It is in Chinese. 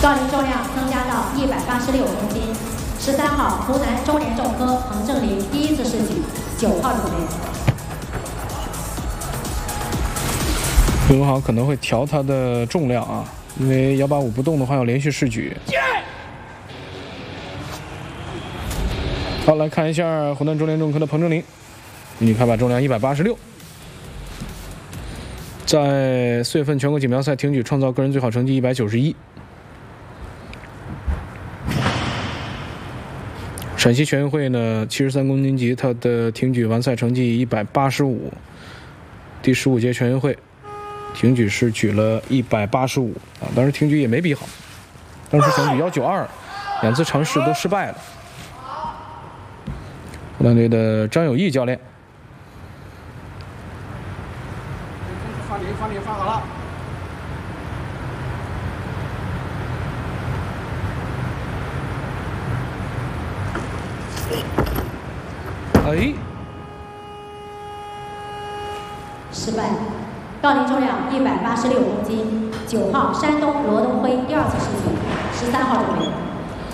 杠铃重量增加到186公斤。13号湖南中联重科彭正林第一次试举，9号准备。 刘文豪可能会调他的重量啊，因为185不动的话要连续试举。好，来看一下湖南中联重科的彭正林，女开把重量186。 在4月份全国锦标赛挺举创造个人最好成绩191。陕西全运会呢，73公斤级他的挺举完赛成绩185，第15届全运会挺举是举了185啊，当时挺举也没比好，当时想举192，2次尝试都失败了。湖南队的张有义教练。 放你放好了。 哎， 失败。杠铃重量186公斤，9号山东罗东辉第2次试举，13号准备。